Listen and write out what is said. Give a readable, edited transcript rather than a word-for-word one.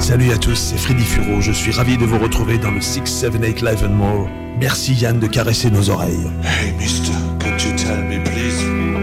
Salut à tous, c'est Freddy Furo, je suis ravi de vous retrouver dans le 678 Live and More. Merci Yann de caresser nos oreilles. Hey mister, could you tell me please